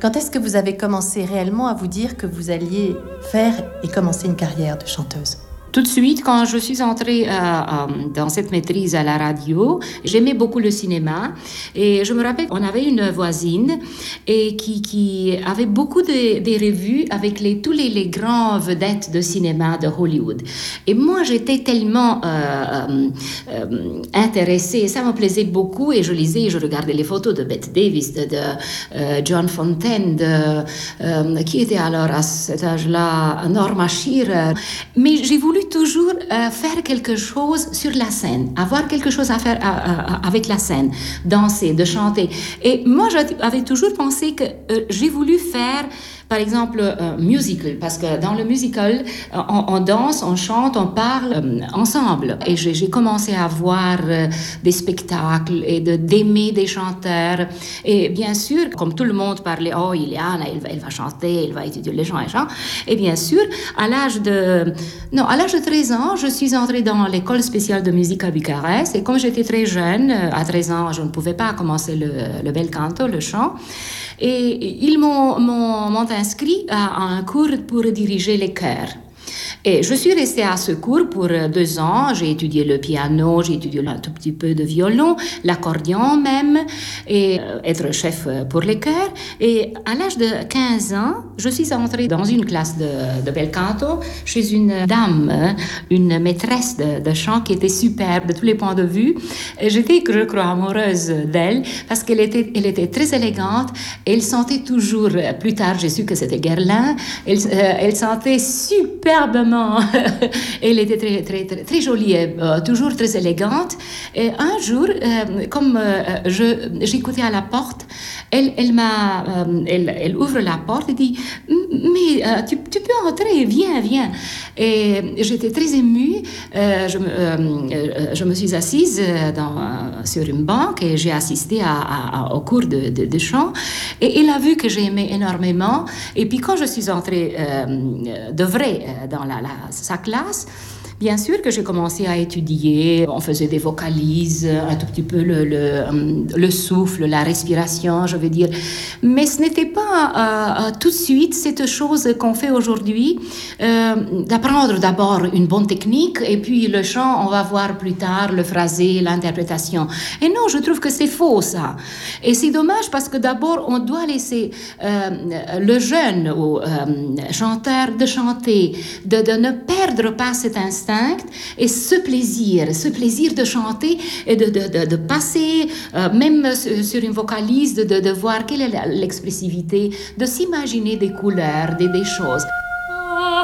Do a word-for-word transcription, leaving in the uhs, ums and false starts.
Quand est-ce que vous avez commencé réellement à vous dire que vous alliez faire et commencer une carrière de chanteuse ? Tout de suite, quand je suis entrée euh, euh, dans cette maîtrise à la radio, j'aimais beaucoup le cinéma. Et je me rappelle qu'on avait une voisine et qui, qui avait beaucoup de, de revues avec les, tous les, les grands vedettes de cinéma de Hollywood. Et moi, j'étais tellement euh, euh, euh, intéressée, ça me plaisait beaucoup. Et je lisais, je regardais les photos de Bette Davis, de, de euh, John Fontaine, de, euh, qui était alors à cet âge-là, Norma Shearer. Mais j'ai voulu toujours euh, faire quelque chose sur la scène, avoir quelque chose à faire à, à, avec la scène, danser, de chanter. Et moi, j'avais toujours pensé que euh, j'ai voulu faire, par exemple, un musical, parce que dans le musical, on, on danse, on chante, on parle euh, ensemble. Et j'ai, j'ai commencé à voir euh, des spectacles et de, d'aimer des chanteurs. Et bien sûr, comme tout le monde parlait, oh, Iliana, elle va, elle va chanter, elle va étudier les gens et chants. Et bien sûr, à l'âge de, non, à l'âge de treize ans, je suis entrée dans l'école spéciale de musique à Bucarest. Et comme j'étais très jeune, à treize ans, je ne pouvais pas commencer le, le bel canto, le chant. Et ils m'ont, m'ont, m'ont inscrit à un cours pour diriger les chœurs. Et je suis restée à ce cours pour deux ans. J'ai étudié le piano, j'ai étudié un tout petit peu de violon, l'accordéon même, et être chef pour les chœurs. Et à l'âge de quinze ans, je suis entrée dans une classe de, de bel canto chez une dame, une maîtresse de, de chant qui était superbe de tous les points de vue. Et j'étais, je crois, amoureuse d'elle parce qu'elle était, elle était très élégante. Elle sentait toujours, plus tard j'ai su que c'était Guerlain, elle, euh, elle sentait superbement. Elle était très, très, très, très jolie, euh, toujours très élégante. Et un jour, euh, comme euh, je, j'écoutais à la porte, elle, elle, m'a, euh, elle, elle ouvre la porte et dit « Mais euh, tu, tu peux entrer, viens, viens ». Et j'étais très émue. Euh, je, me, euh, je me suis assise dans, sur une banque et j'ai assisté à, à, à, au cours de, de, de chant. Et elle a vu que j'aimais énormément. Et puis quand je suis entrée euh, de vrai dans la, la, sa classe, bien sûr que j'ai commencé à étudier. On faisait des vocalises, un tout petit peu le, le, le souffle, la respiration, je veux dire. Mais ce n'était pas euh, tout de suite cette chose qu'on fait aujourd'hui, euh, d'apprendre d'abord une bonne technique et puis le chant, on va voir plus tard le phrasé, l'interprétation. Et non, je trouve que c'est faux ça. Et c'est dommage parce que d'abord, on doit laisser euh, le jeune ou euh, chanteur de chanter, de, de ne perdre pas cet instinct et ce plaisir, ce plaisir de chanter et de, de, de, de passer, euh, même sur une vocalise, de, de, de voir quelle est l'expressivité, de s'imaginer des couleurs, des, des choses.